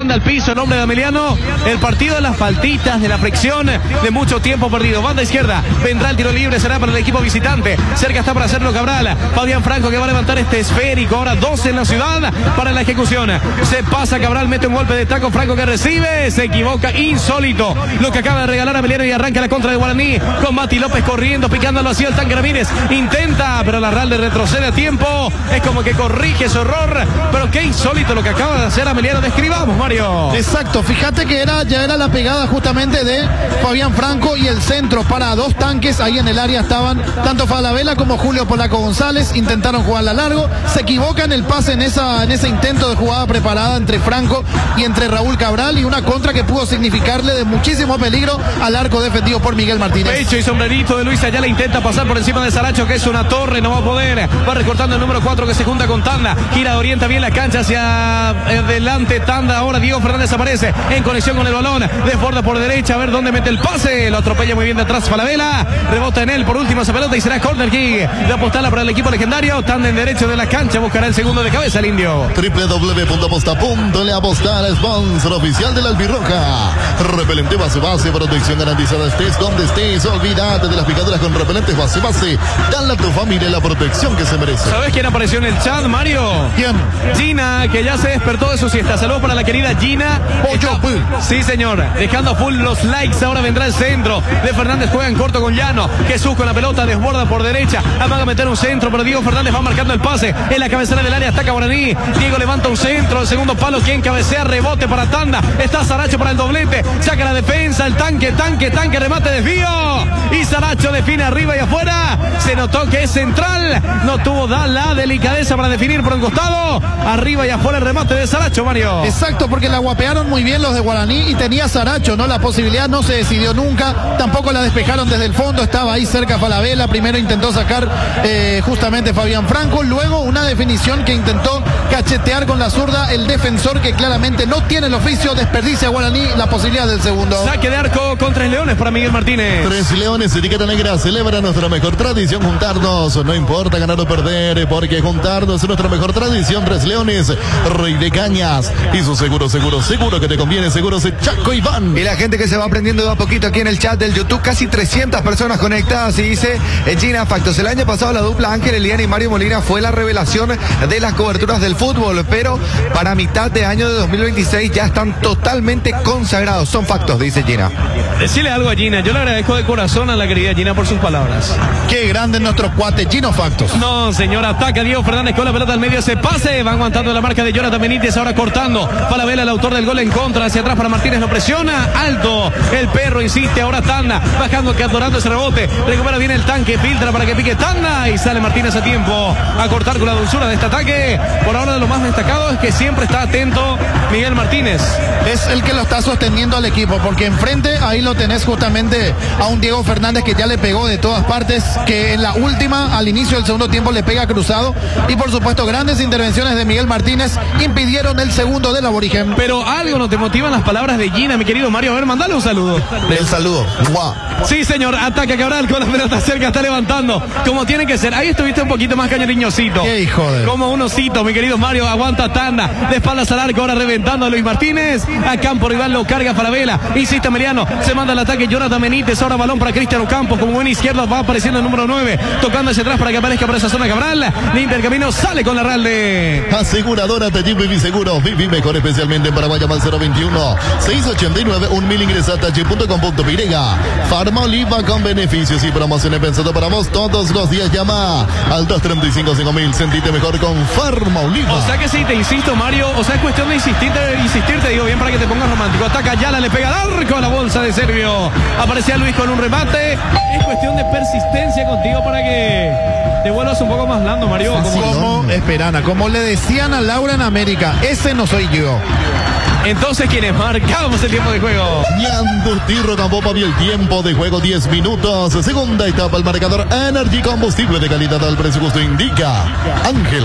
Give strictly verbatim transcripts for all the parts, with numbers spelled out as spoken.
manda al piso el hombre de Emiliano. El partido de las faltitas, de la fricción, de mucho tiempo perdido. Banda izquierda, vendrá el tiro libre, será para el equipo visitante. Cerca está para hacerlo Cabral. Fabián Franco que va a levantar este esférico. Ahora doce en la ciudad para la ejecución. Se pasa Cabral, mete un golpe de taco. Franco que recibe, se equivoca. Insólito lo que acaba de regalar a Emiliano y arranca la contra de Guaraní. Con Mati López corriendo, picándolo así el tanque Ramírez. Intenta, pero la Ralde retrocede a tiempo. Es como que corrige su error. Pero qué insólito lo que acaba de hacer Emiliano. Describamos, Mario. Exacto, fíjate que era ya era la pegada justamente de Fabián Franco y el centro para dos tanques. Ahí en el área estaban tanto Falabella como Julio Polaco González. Intentaron jugarla largo. Se equivoca en el pase en, esa, en ese intento de jugada preparada entre Franco y entre Raúl Cabral. Y una contra que pudo significarle de muchísimo peligro al arco defendido por Miguel Martínez. Pecho y sombrerito de Luis Ayala intenta pasar por encima de Saracho, que es una torre, no va a poder. Va recortando el número cuatro que se junta con Tanda. Gira, orienta bien la cancha hacia adelante Tanda. Ahora Diego Fernández aparece en conexión con el balón. Desborda por derecha, a ver dónde mete el pase. Lo atropella muy bien de atrás Falabella. Rebota en él por último esa pelota y será corner kick de apostarla para el equipo legendario. Tanda en derecho de la cancha, buscará el segundo de cabeza el indio. doble u doble u doble u punto aposta punto le apostar, sponsor oficial de la Albirroja. Repelente base base, protección garantizada estés donde estés. Olvídate de las picaduras con repelentes base base. Dale a tu familia la protección que se merece. ¿Sabes quién apareció en el chat, Mario? ¿Quién? Gina, que ya se despertó de su siesta. Saludos para la querida Gina. Pollo. Sí, señor. Dejando full los likes. Ahora vendrá el centro de Fernández. Juega en corto con Llano. Jesús con la pelota desborda por derecha. Amaga meter un centro, pero Diego Fernández va marcando el pase. En la cabecera del área ataca Guaraní. Diego levanta un centro. El segundo palo. Quien cabecea, rebote para Tanda. Está Saracho para el doblete. Saca la defensa. El tanque, tanque, tanque. Remate, desvío. Y Saracho define arriba y afuera. Se notó que es central. No tuvo da la delicadeza para definir por un costado. Arriba y afuera el remate de Saracho, Mario. Exacto, porque la guapearon muy bien los de Guaraní y tenía Saracho, ¿no? La posibilidad no se decidió nunca. Tampoco la despejaron desde el fondo. Estaba ahí cerca Falabella. Primero intentó sacar eh, justamente Fabián Franco. Luego una definición que intentó cachetear con la zurda el defensor, que claramente no tiene el oficio. Desperdicia a Guaraní la posibilidad del segundo. Saque de arco con Tres Leones para Miguel Martínez. Tres Leones, etiqueta negra, celebra nuestra mejor tradición, juntarnos. No importa ganar o perder, porque juntarnos es nuestra mejor tradición. Tres Leones, Rey de Cañas. Y su seguro, seguro, seguro que te conviene. Seguros de Chaco Iván. Y la gente que se va aprendiendo de a poquito aquí en el chat del YouTube. Casi trescientas personas conectadas. Y dice eh, Gina Factos. El año pasado la dupla Ángel Eliana y Mario Molina fue la revelación de las coberturas del fútbol. Pero para mitad de año de dos mil veintiséis ya están totalmente consagrados. Son factos, dice Gina. Decirle algo a Gina. Yo le agradezco de corazón a la querida Gina por sus palabras. Qué grande nuestro cuate Gino Factos. No, señor, ataca Diego Fernández con la pelota al medio, se pase, va aguantando la marca de Jonathan Benítez, ahora cortando. Falabella, el autor del gol en contra, hacia atrás para Martínez, lo presiona, alto, el perro insiste, ahora Tanda, bajando, capturando ese rebote, recupera bien el tanque, filtra para que pique Tanda y sale Martínez a tiempo a cortar con la dulzura de este ataque. Por ahora de lo más destacado es que siempre está atento Miguel Martínez. Es el que lo está sosteniendo al equipo, porque enfrente ahí lo tenés justamente a un Diego Fernández que ya le pegó de todas partes, que en la última, al inicio del segundo tiempo, le pega cruzado, y por supuesto grandes intervenciones de Miguel Martínez impidieron el segundo del aborigen. Pero algo no te motivan las palabras de Gina, mi querido Mario. A ver, mandale un saludo. El saludo. ¡Mua! Sí, señor, ataca Cabral con la pelota cerca, está levantando como tiene que ser. Ahí estuviste un poquito más cañariñosito. Qué hijo de... Como un osito, mi querido Mario. Aguanta Tanda, de espaldas al arco, ahora reventando a Luis Martínez. A campo rival lo carga Falabella. Insiste Emiliano, se manda el ataque Jonathan Benítez. Ahora balón para Cristiano Campos, como buen izquierdo va apareciendo el número nueve, tocando hacia atrás para que aparezca por esa zona Cabral. Limpia el camino, sale con la Ralde. Aseguradora Taller Vivi Seguro. Vivi mejor, especialmente en Paraguay. Llama al cero veintiuno, seiscientos ochenta y nueve, un mil. Ingresa a taller punto com punto p y. Farma Oliva con beneficios y promociones pensado para vos todos los días. Llama al dos treinta y cinco, cinco mil. Sentite mejor con Farma Oliva. O sea que sí, te insisto, Mario. O sea, es cuestión de insistir, de insistir, te digo bien, para que te pongas romántico. Ataca Yala, le pega al arco a la bolsa de Servio. Aparecía Luis con un remate. Es cuestión de persistencia contigo para que te vuelvas un poco más blando, Mario. Como, como Esperana, como le decían a Laura en América, ese no soy yo. Entonces, ¿quiénes marcamos el tiempo de juego? Ñandustirro Campopa vio el tiempo de juego diez minutos. Segunda etapa, el marcador Energy, combustible de calidad al precio justo indica Ángel.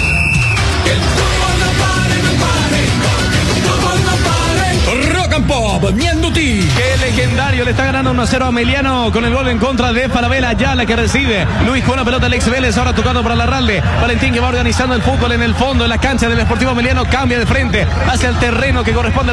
Rock and Pop, Ñanduti. Qué legendario, le está ganando uno a cero a Emiliano con el gol en contra de Falabella, ya la que recibe. Luis con la pelota, Alex Vélez, ahora tocando para la Ralde. Valentín que va organizando el fútbol en el fondo, en la cancha del Sportivo Emiliano, cambia de frente hacia el terreno que corresponde